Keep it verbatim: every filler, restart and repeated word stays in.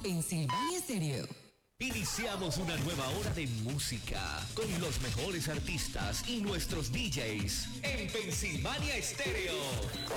Pensilvania Stereo. Iniciamos una nueva hora de música con los mejores artistas y nuestros D Js en Pensilvania Stereo.